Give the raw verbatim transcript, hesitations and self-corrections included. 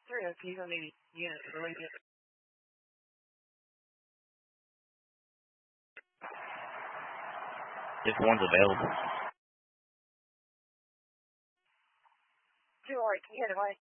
three oh two, I need units related. If one's available. Two, alright, can you head away?